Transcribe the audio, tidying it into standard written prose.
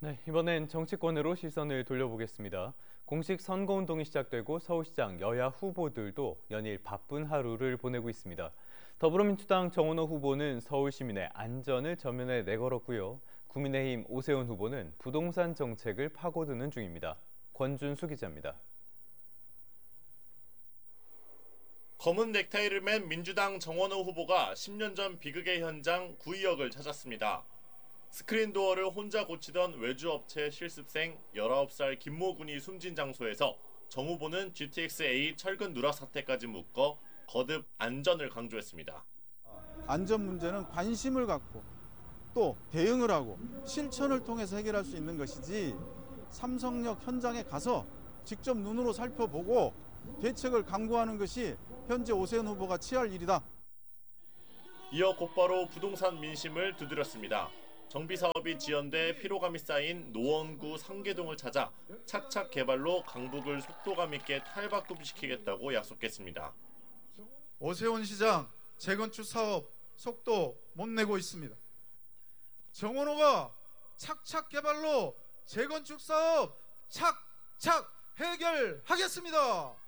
네, 이번엔 정치권으로 시선을 돌려보겠습니다. 공식 선거운동이 시작되고 서울시장 여야 후보들도 연일 바쁜 하루를 보내고 있습니다. 더불어민주당 정원호 후보는 서울 시민의 안전을 전면에 내걸었고요. 국민의힘 오세훈 후보는 부동산 정책을 파고드는 중입니다. 권준수 기자입니다. 검은 넥타이를 맨 민주당 정원호 후보가 10년 전 비극의 현장 구의역을 찾았습니다. 스크린도어를 혼자 고치던 외주업체 실습생 19살 김모 군이 숨진 장소에서 정 후보는 GTX-A 철근 누락 사태까지 묶어 거듭 안전을 강조했습니다. 안전 문제는 관심을 갖고 또 대응을 하고 실천을 통해서 해결할 수 있는 것이지 삼성역 현장에 가서 직접 눈으로 살펴보고 대책을 강구하는 것이 현재 오세훈 후보가 취할 일이다. 이어 곧바로 부동산 민심을 두드렸습니다. 정비사업이 지연돼 피로감이 쌓인 노원구 상계동을 찾아 착착 개발로 강북을 속도감 있게 탈바꿈시키겠다고 약속했습니다. 오세훈 시장 재건축 사업 속도 못 내고 있습니다. 정원호가 착착 개발로 재건축 사업 착착 해결하겠습니다.